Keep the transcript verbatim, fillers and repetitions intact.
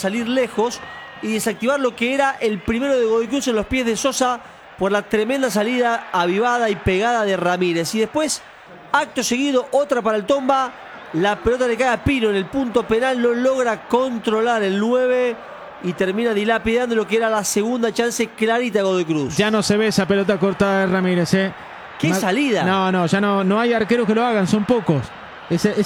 salir lejos y desactivar lo que era el primero de Godoy Cruz en los pies de Sosa por la tremenda salida avivada y pegada de Ramírez. Y después, acto seguido, otra para el Tomba. La pelota le cae a Pino en el punto penal, no logra controlar el nueve y termina dilapidando lo que era la segunda chance clarita de Godoy Cruz. Ya no se ve esa pelota cortada de Ramírez, ¿eh? ¡Qué Ma- salida! No, no, ya no, no hay arqueros que lo hagan, son pocos. Ese,